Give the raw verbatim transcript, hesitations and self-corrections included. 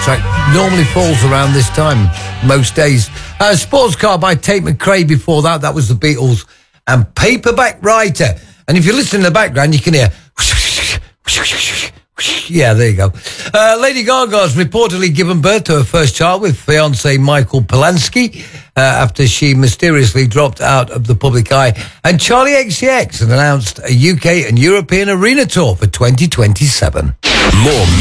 soundtrack normally falls around this time, most days. Uh, Sports Car by Tate McRae before that. That was the Beatles. And Paperback Writer. And if you listen in the background, you can hear... Yeah, there you go. Uh, Lady Gaga's reportedly given birth to her first child with fiancé Michael Polanski uh, after she mysteriously dropped out of the public eye. And Charlie X C X has announced a U K and European arena tour for twenty twenty-seven. More